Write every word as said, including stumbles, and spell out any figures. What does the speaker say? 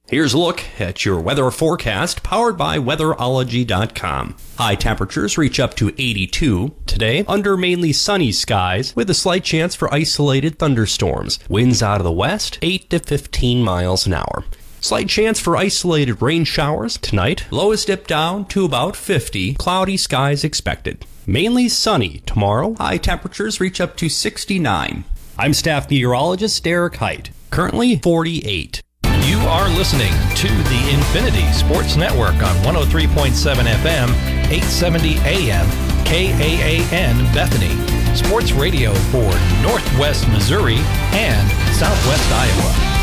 Here's a look at your weather forecast powered by weatherology dot com. High temperatures reach up to eighty-two today under mainly sunny skies with a slight chance for isolated thunderstorms. Winds out of the west, eight to fifteen miles an hour. Slight chance for isolated rain showers tonight. Lows dip down to about fifty. Cloudy skies expected. Mainly sunny tomorrow. High temperatures reach up to sixty-nine. I'm staff meteorologist Derek Height. Currently forty-eight. You are listening to the Infinity Sports Network on one oh three point seven F M, eight seventy A M, K A A N Bethany. Sports radio for Northwest Missouri and Southwest Iowa.